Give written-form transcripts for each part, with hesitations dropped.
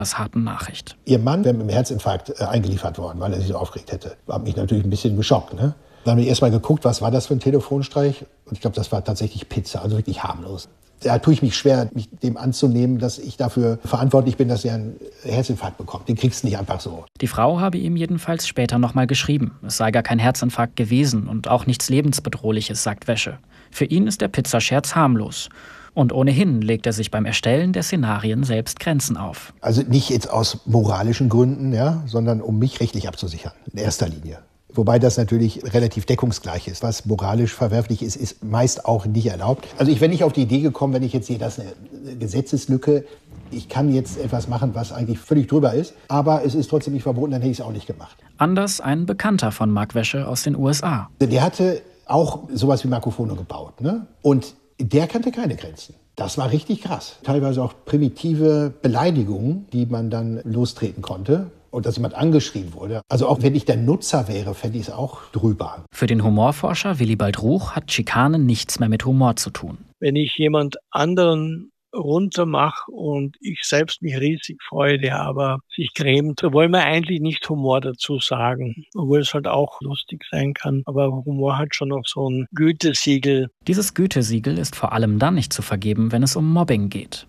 harten Nachricht. Ihr Mann wäre mit einem Herzinfarkt eingeliefert worden, weil er sich so aufgeregt hätte. Hat mich natürlich ein bisschen geschockt. Ne? Dann habe ich erst mal geguckt, was war das für ein Telefonstreich. Und ich glaube, das war tatsächlich Pizza, also wirklich harmlos. Da tue ich mich schwer, mich dem anzunehmen, dass ich dafür verantwortlich bin, dass er einen Herzinfarkt bekommt. Den kriegst du nicht einfach so. Die Frau habe ihm jedenfalls später nochmal geschrieben. Es sei gar kein Herzinfarkt gewesen und auch nichts Lebensbedrohliches, sagt Wäsche. Für ihn ist der Pizzascherz harmlos. Und ohnehin legt er sich beim Erstellen der Szenarien selbst Grenzen auf. Also nicht jetzt aus moralischen Gründen, ja, sondern um mich rechtlich abzusichern, in erster Linie. Wobei das natürlich relativ deckungsgleich ist. Was moralisch verwerflich ist, ist meist auch nicht erlaubt. Also ich wäre nicht auf die Idee gekommen, wenn ich jetzt sehe, das ist eine Gesetzeslücke. Ich kann jetzt etwas machen, was eigentlich völlig drüber ist. Aber es ist trotzdem nicht verboten, dann hätte ich es auch nicht gemacht. Anders ein Bekannter von Mark Wäsche aus den USA. Der hatte auch sowas wie Marco Fono gebaut. Ne? Und der kannte keine Grenzen. Das war richtig krass. Teilweise auch primitive Beleidigungen, die man dann lostreten konnte. Und dass jemand angeschrien wurde. Also auch wenn ich der Nutzer wäre, fände ich es auch drüber. Für den Humorforscher Willibald Ruch hat Schikane nichts mehr mit Humor zu tun. Wenn ich jemand anderen runtermache und ich selbst mich riesig freue, der aber sich grämt, da wollen wir eigentlich nicht Humor dazu sagen. Obwohl es halt auch lustig sein kann. Aber Humor hat schon noch so ein Gütesiegel. Dieses Gütesiegel ist vor allem dann nicht zu vergeben, wenn es um Mobbing geht.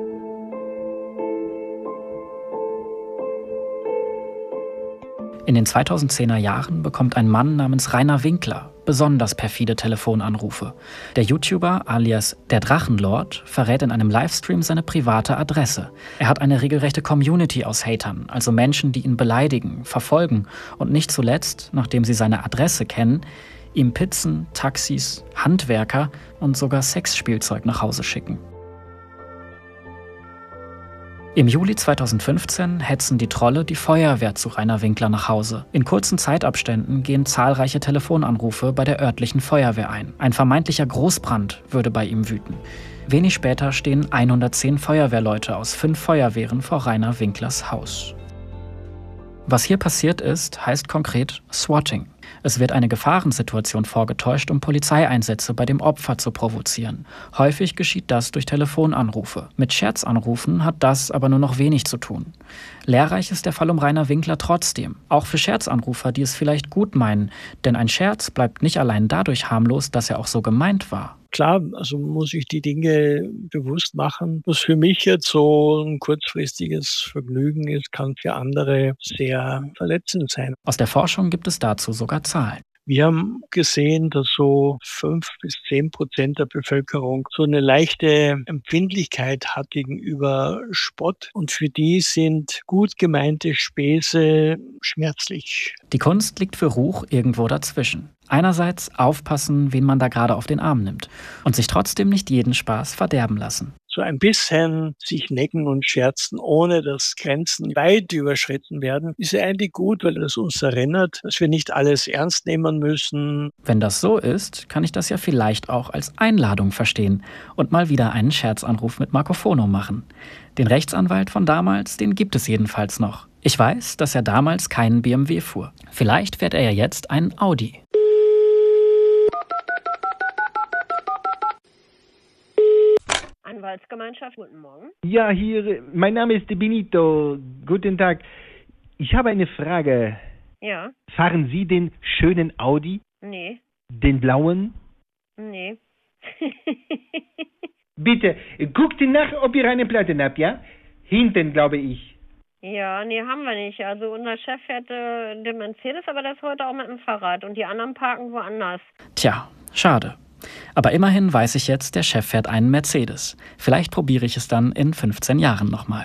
In den 2010er Jahren bekommt ein Mann namens Rainer Winkler besonders perfide Telefonanrufe. Der YouTuber alias der Drachenlord verrät in einem Livestream seine private Adresse. Er hat eine regelrechte Community aus Hatern, also Menschen, die ihn beleidigen, verfolgen und nicht zuletzt, nachdem sie seine Adresse kennen, ihm Pizzen, Taxis, Handwerker und sogar Sexspielzeug nach Hause schicken. Im Juli 2015 hetzen die Trolle die Feuerwehr zu Rainer Winkler nach Hause. In kurzen Zeitabständen gehen zahlreiche Telefonanrufe bei der örtlichen Feuerwehr ein. Ein vermeintlicher Großbrand würde bei ihm wüten. Wenig später stehen 110 Feuerwehrleute aus 5 Feuerwehren vor Rainer Winklers Haus. Was hier passiert ist, heißt konkret Swatting. Es wird eine Gefahrensituation vorgetäuscht, um Polizeieinsätze bei dem Opfer zu provozieren. Häufig geschieht das durch Telefonanrufe. Mit Scherzanrufen hat das aber nur noch wenig zu tun. Lehrreich ist der Fall um Rainer Winkler trotzdem. Auch für Scherzanrufer, die es vielleicht gut meinen. Denn ein Scherz bleibt nicht allein dadurch harmlos, dass er auch so gemeint war. Klar, also muss ich die Dinge bewusst machen. Was für mich jetzt so ein kurzfristiges Vergnügen ist, kann für andere sehr verletzend sein. Aus der Forschung gibt es dazu sogar Zahlen. Wir haben gesehen, dass so 5-10% der Bevölkerung so eine leichte Empfindlichkeit hat gegenüber Spott. Und für die sind gut gemeinte Späße schmerzlich. Die Kunst liegt für Ruch irgendwo dazwischen. Einerseits aufpassen, wen man da gerade auf den Arm nimmt. Und sich trotzdem nicht jeden Spaß verderben lassen. So ein bisschen sich necken und scherzen, ohne dass Grenzen weit überschritten werden, ist ja eigentlich gut, weil das uns erinnert, dass wir nicht alles ernst nehmen müssen. Wenn das so ist, kann ich das ja vielleicht auch als Einladung verstehen und mal wieder einen Scherzanruf mit Marco Fono machen. Den Rechtsanwalt von damals, den gibt es jedenfalls noch. Ich weiß, dass er damals keinen BMW fuhr. Vielleicht fährt er ja jetzt einen Audi. Anwaltsgemeinschaft, guten Morgen. Ja, hier, mein Name ist Benito. Guten Tag. Ich habe eine Frage. Ja. Fahren Sie den schönen Audi? Nee. Den blauen? Nee. Bitte, guckt nach, ob ihr eine Platte habt, ja? Hinten, glaube ich. Ja, nee, haben wir nicht. Also unser Chef fährt den Mercedes, aber der ist heute auch mit dem Fahrrad und die anderen parken woanders. Tja, schade. Aber immerhin weiß ich jetzt, der Chef fährt einen Mercedes. Vielleicht probiere ich es dann in 15 Jahren nochmal.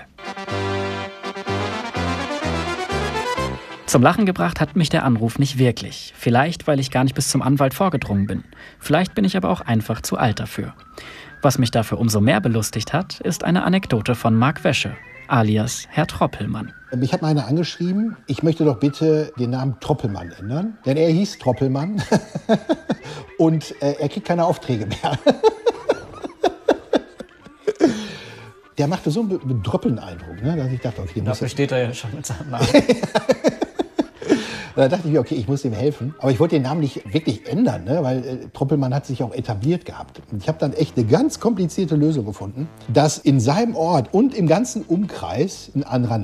Zum Lachen gebracht hat mich der Anruf nicht wirklich. Vielleicht, weil ich gar nicht bis zum Anwalt vorgedrungen bin. Vielleicht bin ich aber auch einfach zu alt dafür. Was mich dafür umso mehr belustigt hat, ist eine Anekdote von Mark Wäsche, alias Herr Troppelmann. Mich hat mal einer angeschrieben, ich möchte doch bitte den Namen Troppelmann ändern. Denn er hieß Troppelmann und er kriegt keine Aufträge mehr. Der machte so einen bedröppelnden Eindruck, ne, dass ich dachte, okay, dafür steht er ja schon mit seinem Namen. Da dachte ich mir, okay, ich muss ihm helfen. Aber ich wollte den Namen nicht wirklich ändern, ne? Weil Proppelmann hat sich auch etabliert gehabt. Und ich habe dann echt eine ganz komplizierte Lösung gefunden, dass in seinem Ort und im ganzen Umkreis ein anderer